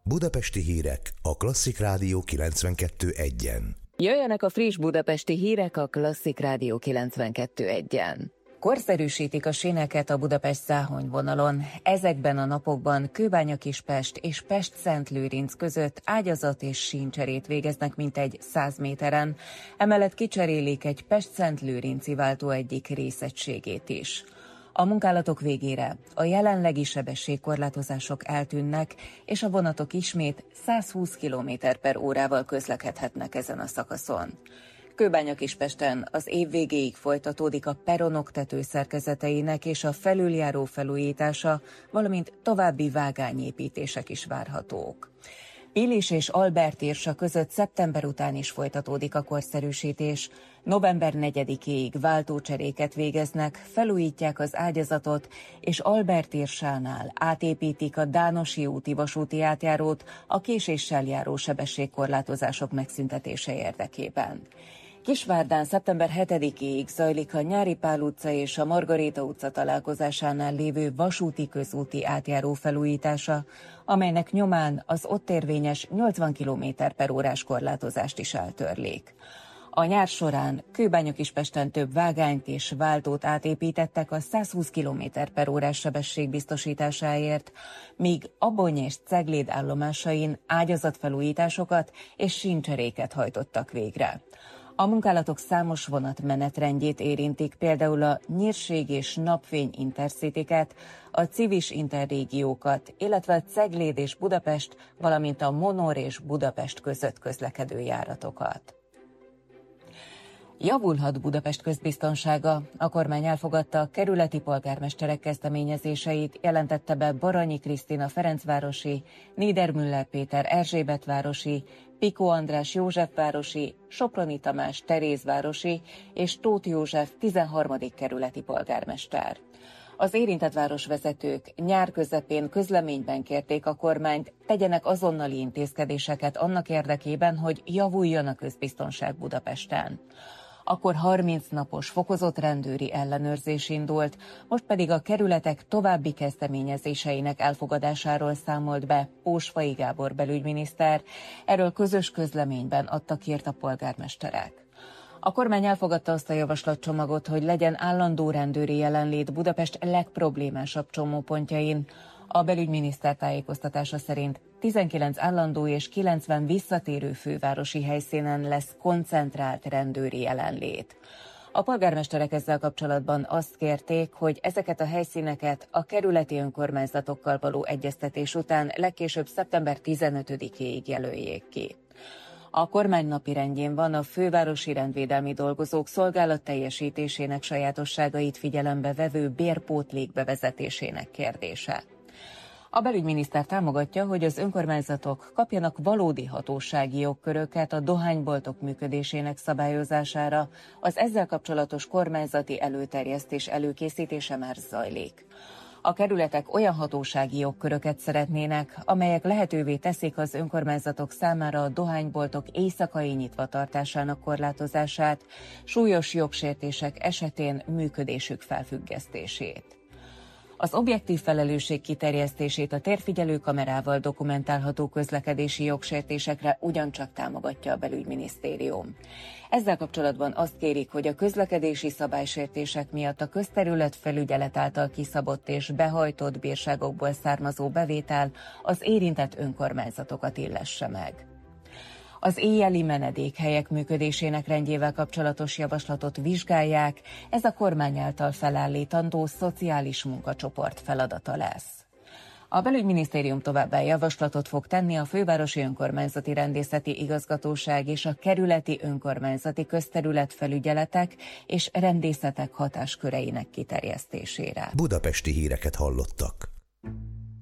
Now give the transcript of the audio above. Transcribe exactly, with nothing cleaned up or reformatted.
Budapesti hírek a Klasszik Rádió kilencvenkettő egyen. Jöjjenek a friss budapesti hírek a Klasszik Rádió kilencvenkettő egyen. Korszerűsítik a síneket a Budapest-Záhony vonalon. Ezekben a napokban Kőbánya-Kispest és Pest-Szentlőrinc között ágyazat és síncserét végeznek mintegy száz méteren. Emellett kicserélik egy Pest-Szentlőrinci váltó egyik részegységét is. A munkálatok végére a jelenlegi sebességkorlátozások eltűnnek, és a vonatok ismét száz húsz kilométer per órával közlekedhetnek ezen a szakaszon. Kőbánya-Kispesten az év végéig folytatódik a peronok tetőszerkezeteinek és a felüljáró felújítása, valamint további vágányépítések is várhatók. Pilis és Albert-Irsa között szeptember után is folytatódik a korszerűsítés. november negyedikéig váltócseréket végeznek, felújítják az ágyazatot, és Albert-Irsánál átépítik a Dánosi úti vasúti átjárót a késéssel járó sebességkorlátozások megszüntetése érdekében. Kisvárdán szeptember hetedikéig zajlik a Nyári Pál utca és a Margaréta utca találkozásánál lévő vasúti közúti átjáró felújítása, amelynek nyomán az ott érvényes nyolcvan kilométer per órás korlátozást is eltörlik. A nyár során Kőbánya-Kispesten több vágányt és váltót átépítettek a száz húsz kilométer per órás sebesség biztosításáért, míg Abony és Cegléd állomásain ágyazatfelújításokat és síncseréket hajtottak végre. A munkálatok számos vonat menetrendjét érintik, például a Nyírség és Napfény intercityket, a Civis interrégiókat, illetve a Cegléd és Budapest, valamint a Monor és Budapest között közlekedő járatokat. Javulhat Budapest közbiztonsága. A kormány elfogadta a kerületi polgármesterek kezdeményezéseit, jelentette be Baranyi Krisztina Ferencvárosi, Niedermüller Péter Erzsébetvárosi, Piko András Józsefvárosi, Soproni Tamás Terézvárosi és Tóth József tizenharmadik kerületi polgármester. Az érintett városvezetők nyár közepén közleményben kérték a kormányt, tegyenek azonnali intézkedéseket annak érdekében, hogy javuljon a közbiztonság Budapesten. Akkor harminc napos fokozott rendőri ellenőrzés indult, most pedig a kerületek további kezdeményezéseinek elfogadásáról számolt be Pósfai Gábor belügyminiszter, erről közös közleményben adtak hírt a polgármesterek. A kormány elfogadta azt a javaslatcsomagot, hogy legyen állandó rendőri jelenlét Budapest legproblémásabb csomópontjain. A belügyminiszter tájékoztatása szerint tizenkilenc állandó és kilencven visszatérő fővárosi helyszínen lesz koncentrált rendőri jelenlét. A polgármesterek ezzel kapcsolatban azt kérték, hogy ezeket a helyszíneket a kerületi önkormányzatokkal való egyeztetés után legkésőbb szeptember tizenötödikéig jelöljék ki. A kormány napirendjén van a fővárosi rendvédelmi dolgozók szolgálatteljesítésének sajátosságait figyelembe vevő bérpótlék bevezetésének kérdése. A belügyminiszter támogatja, hogy az önkormányzatok kapjanak valódi hatósági jogköröket a dohányboltok működésének szabályozására, az ezzel kapcsolatos kormányzati előterjesztés előkészítése már zajlik. A kerületek olyan hatósági jogköröket szeretnének, amelyek lehetővé teszik az önkormányzatok számára a dohányboltok éjszakai nyitva tartásának korlátozását, súlyos jogsértések esetén működésük felfüggesztését. Az objektív felelősség kiterjesztését a térfigyelő kamerával dokumentálható közlekedési jogsértésekre ugyancsak támogatja a belügyminisztérium. Ezzel kapcsolatban azt kérik, hogy a közlekedési szabálysértések miatt a közterület felügyelet által kiszabott és behajtott bírságokból származó bevétel az érintett önkormányzatokat illesse meg. Az éjjeli menedékhelyek működésének rendjével kapcsolatos javaslatot vizsgálják, ez a kormány által felállítandó szociális munkacsoport feladata lesz. A belügyminisztérium továbbá javaslatot fog tenni a fővárosi önkormányzati rendészeti igazgatóság és a kerületi önkormányzati közterületfelügyeletek és rendészetek hatásköreinek kiterjesztésére. Budapesti híreket hallottak.